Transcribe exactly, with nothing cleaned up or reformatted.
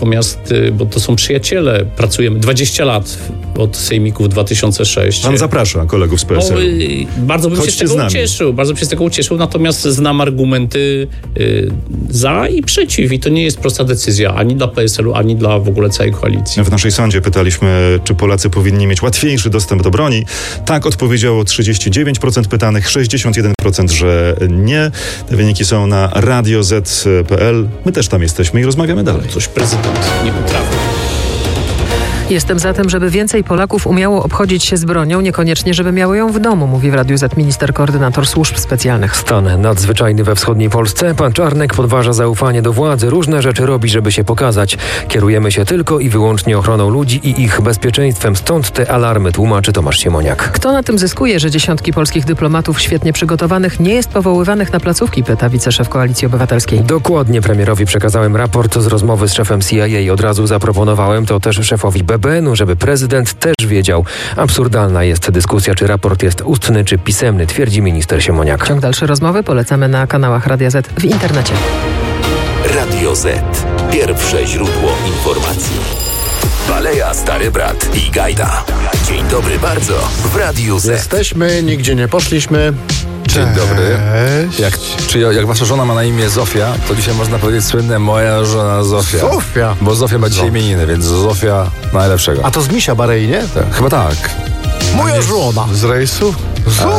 Natomiast, bo to są przyjaciele, pracujemy dwadzieścia lat od sejmików dwa tysiące szóstego. Pan zaprasza kolegów z P S L-u. No, bardzo bym Chodźcie się z tego ucieszył, bardzo bym się z tego ucieszył, natomiast znam argumenty y, za i przeciw i to nie jest prosta decyzja ani dla P S L-u, ani dla w ogóle całej koalicji. W naszej sądzie pytaliśmy, czy Polacy powinni mieć łatwiejszy dostęp do broni. Tak odpowiedziało trzydzieści dziewięć procent pytanych, sześćdziesiąt jeden procent, że nie. Te wyniki są na radio zet kropka pe el. My też tam jesteśmy i rozmawiamy dalej. Coś prezydent nie potrafi. Jestem za tym, żeby więcej Polaków umiało obchodzić się z bronią, niekoniecznie żeby miały ją w domu, mówi w Radiu Z minister koordynator służb specjalnych. Stan nadzwyczajny we wschodniej Polsce. Pan Czarnek podważa zaufanie do władzy. Różne rzeczy robi, żeby się pokazać. Kierujemy się tylko i wyłącznie ochroną ludzi i ich bezpieczeństwem. Stąd te alarmy, tłumaczy Tomasz Siemoniak. Kto na tym zyskuje, że dziesiątki polskich dyplomatów świetnie przygotowanych nie jest powoływanych na placówki, pyta wiceszef Koalicji Obywatelskiej. Dokładnie premierowi przekazałem raport z rozmowy z szefem C I A. Od razu zaproponowałem to też szefowi B B N-u, żeby prezydent też wiedział. Absurdalna jest dyskusja, czy raport jest ustny, czy pisemny, twierdzi minister Siemoniak. Ciąg dalszy rozmowy polecamy na kanałach Radia Z w internecie. Radio Z. Pierwsze źródło informacji. Baleja, Stary Brat i Gajda. Dzień dobry bardzo w Radiu Z. Jesteśmy, nigdzie nie poszliśmy. Dzień dobry. Jak, czy jak wasza żona ma na imię Zofia, to dzisiaj można powiedzieć słynne moja żona Zofia. Zofia. Bo Zofia ma dzisiaj imieniny, więc Zofia najlepszego. A to z Misia Barei, nie? Chyba tak. Moja żona. Z rejsu? Zofia.